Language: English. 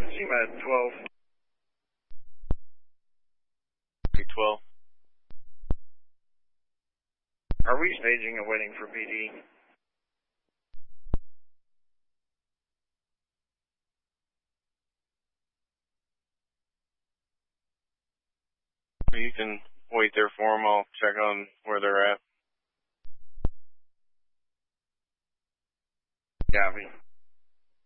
CMAT 12. 312. Are we staging and waiting for PD? You can wait there for them. I'll check on where they're at. Copy.